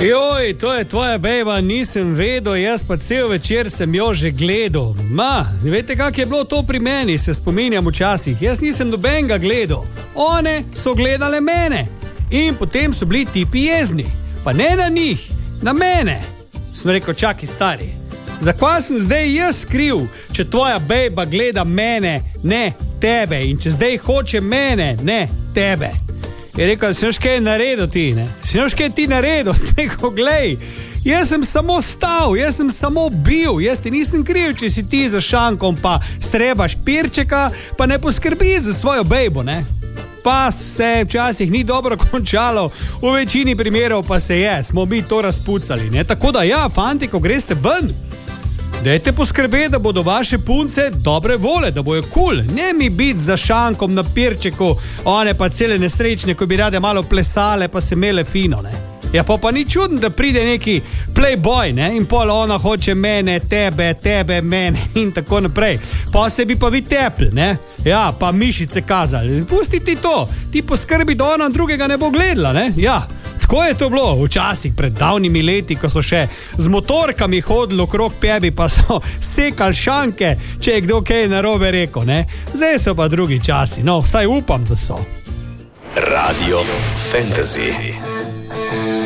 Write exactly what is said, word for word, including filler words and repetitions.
Joj, to je tvoja bejba, nisem vedel, jaz pa cel večer sem jo že gledal. Ma, veste, kak je bilo to pri meni, se spominjam včasih. Jaz nisem nobenega gledal. One so gledale mene. In potem so bili tipi jezni. Pa ne na njih, na mene. Sem rekel, čakaj stari, zakaj sem zdaj jaz kriv, če tvoja bejba gleda mene, ne tebe. In če zdaj hoče mene, ne tebe. Je rekel, si noš kaj naredil ti, ne? Si noš kaj ti naredil? Sem rekel, glej, jaz sem samo stal, jaz sem samo bil, jaz ti nisem kriv, če si ti za šankom pa srebaš pirčeka, pa ne poskrbi za svojo bejbo, ne? Pa se včasih ni dobro končalo, v večini primerov pa se je, smo mi to razpucali, ne? Tako da ja, fanti, ko greste ven, dajte poskrbeti, da bodo vaše punce dobre vole, da bojo kul, cool. Ne mi biti za šankom na pirčeku, one pa cele nesrečne, ko bi rade malo plesale, pa se mele fino, ne. Ja, pa pa ni čudno, da pride neki playboy, ne, in pol ona hoče mene, tebe, tebe, mene in tako naprej. Pa se bi pa vi tepli, ne. Ja, pa mišice kazali. Pusti ti to, ti poskrbi, da ona drugega ne bo gledala, ne. Ja. Tako je to bilo včasih pred davnimi leti, ko so še z motorkami hodili okrog pebi, pa so sekali šanke, če je kdo kaj narobe rekel, ne? Zdaj so pa drugi časi, no, vsaj upam, da so. Radio Fantasy.